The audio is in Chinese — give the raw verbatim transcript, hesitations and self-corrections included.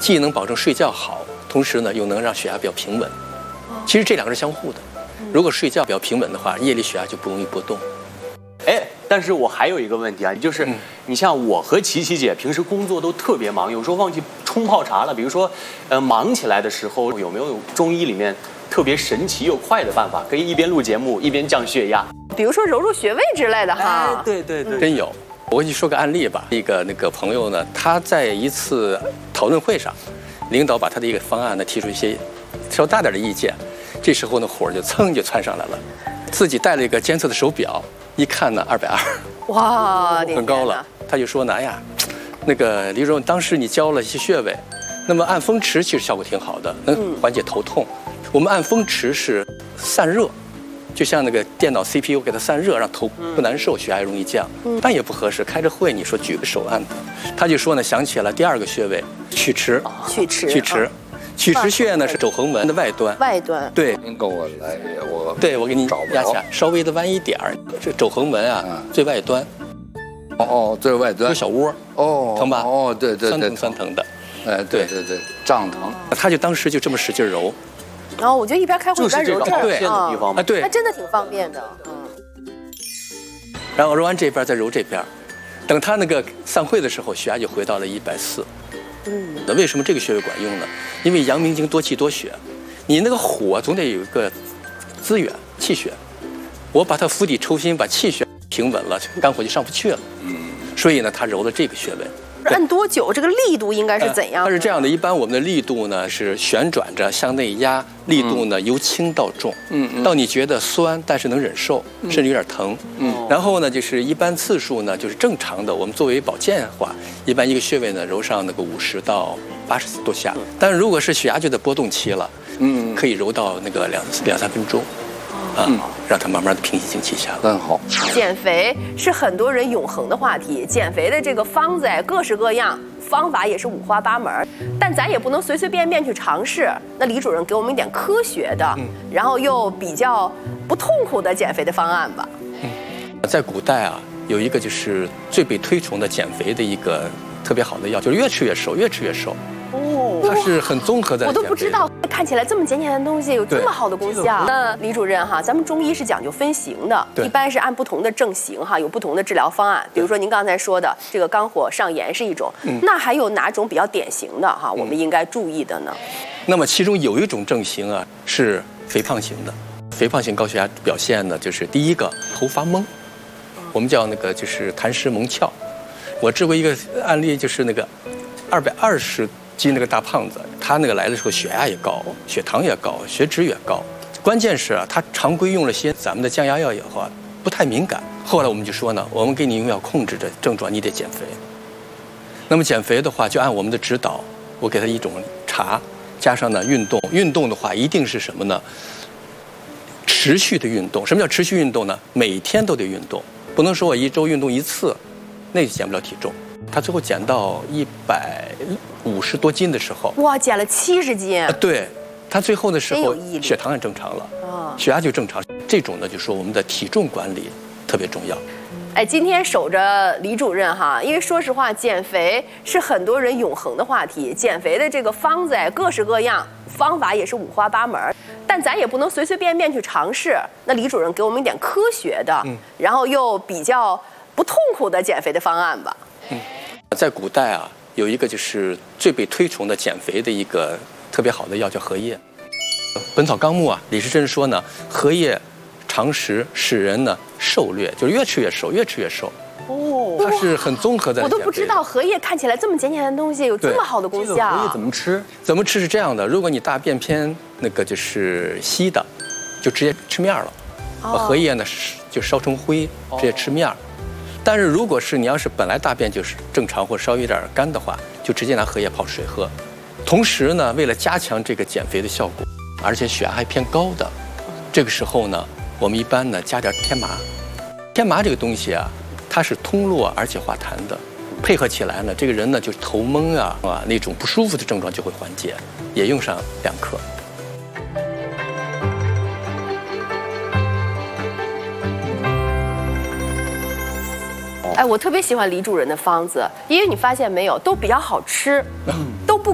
既能保证睡觉好，同时呢又能让血压比较平稳。其实这两个是相互的。如果睡觉比较平稳的话，夜里血压就不容易波动。 哎，但是我还有一个问题啊，就是、嗯、你像我和琪琪姐平时工作都特别忙，有时候忘记冲泡茶了。比如说，呃，忙起来的时候，有没有中医里面特别神奇又快的办法，可以一边录节目一边降血压？ 比如说揉揉穴位之类的哈。 哎，对对对， 真有。我给你说个案例吧。一个那个朋友呢，他在一次讨论会上，领导把他的一个方案呢提出一些稍大点的意见。这时候呢，火就蹭就窜上来了，自己带了一个监测的手表，一看呢，二百二， 哇， 很高了。他就说呢，哎呀，那个李主任，当时你教了一些穴位，那么按风池其实效果挺好的，能缓解头痛。嗯、我们按风池是散热，就像那个电脑 C P U 给它散热，让头不难受，血压容易降。嗯、但也不合适，开着会你说举个手按，他就说呢，想起了第二个穴位曲池， 曲池， 曲池。曲池穴呢是肘横纹的外端， 外端对。 您跟我来，我对我给你压下，稍微的弯一点儿，这肘横纹啊、嗯、最外端。 哦哦，最外端有小窝哦， 疼吧？ 哦，对对对， 酸疼酸疼的， 哎，对对对，胀疼。 他就当时就这么使劲揉， 然后我就一边开会一边揉这儿， 对啊，地方啊对， 那真的挺方便的，嗯。 然后揉完这边再揉这边，等他那个散会的时候，血压就回到了一百四。嗯，那为什么这个穴位管用呢？因为阳明经多气多血，你那个火总得有一个资源气血，我把它釜底抽薪，把气血平稳了，肝火就上不去了。嗯，所以呢，他揉了这个穴位。 按多久？这个力度应该是怎样？ 它是这样的，一般我们的力度呢是旋转着向内压，力度呢由轻到重，嗯，到你觉得酸但是能忍受，甚至有点疼，嗯，然后呢就是一般次数呢就是正常的，我们作为保健的话，一般一个穴位呢揉上那个五十到八十多下，但是如果是血压就在波动期了，嗯，可以揉到那个两两三分钟。啊、嗯，让它慢慢的平息静气下来。 很好。 减肥是很多人永恒的话题，减肥的这个方子哎，各式各样，方法也是五花八门，但咱也不能随随便便去尝试。那李主任给我们一点科学的，嗯、然后又比较不痛苦的减肥的方案吧。 嗯，在古代啊，有一个就是最被推崇的减肥的一个特别好的药，就是越吃越瘦，越吃越瘦。哦，它是很综合的。 我都不知道，看起来这么简单的东西有这么好的功效。那李主任哈，咱们中医是讲究分型的，一般是按不同的症型哈，有不同的治疗方案。比如说您刚才说的这个肝火上炎是一种，嗯、那还有哪种比较典型的哈，我们应该注意的呢？ 那么其中有一种症型啊是肥胖型的，肥胖型高血压表现呢就是第一个头发懵，我们叫那个就是痰湿蒙窍。我治过一个案例，就是那个二百二十。斤那个大胖子，他那个来的时候血压也高，血糖也高，血脂也高。关键是啊，他常规用了些咱们的降压药以后啊，不太敏感。后来我们就说呢，我们给你用药控制着症状，你得减肥。那么减肥的话，就按我们的指导，我给他一种茶，加上呢运动。运动的话，一定是什么呢？持续的运动。什么叫持续运动呢？每天都得运动，不能说我一周运动一次，那就减不了体重。他最后减到一百五十多斤的时候， 哇，减了七十斤。 啊，对，他最后的时候血糖也正常了，啊，血压就正常。这种呢，就说我们的体重管理特别重要。 哎，今天守着李主任哈，因为说实话，减肥是很多人永恒的话题，减肥的这个方子哎，各式各样，方法也是五花八门，但咱也不能随随便便去尝试。那李主任给我们一点科学的，嗯、然后又比较不痛苦的减肥的方案吧。 嗯，在古代啊，有一个就是最被推崇的减肥的一个特别好的药叫荷叶。《本草纲目》啊，李时珍说呢，荷叶常食使人呢瘦略，就是越吃越瘦，越吃越瘦。哦，它是很综合的。 我都不知道荷叶看起来这么简单的东西有这么好的功效。 荷叶怎么吃？ 怎么吃是这样的，如果你大便偏那个就是稀的，就直接吃面了。把荷叶呢就烧成灰，直接吃面。但是如果是你要是本来大便就是正常或稍微有点干的话，就直接拿荷叶泡水喝。同时呢，为了加强这个减肥的效果，而且血压还偏高的，这个时候呢，我们一般呢加点天麻。天麻这个东西啊，它是通络而且化痰的，配合起来呢，这个人呢就头蒙啊啊那种不舒服的症状就会缓解，也用上两克。 哎，我特别喜欢李主任的方子，因为你发现没有，都比较好吃，都不